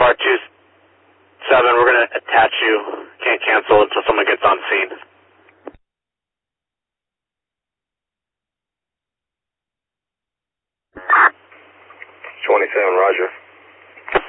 Car 27, we're going to attach you. Can't cancel until someone gets on scene. 27, roger.